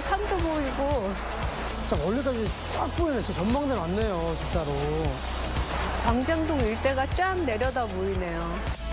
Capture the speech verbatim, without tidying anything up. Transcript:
산도 보이고. 진짜 멀리까지 쫙 보이네. 진짜 전망대 맞네요, 진짜로. 광장동 일대가 쫙 내려다 보이네요.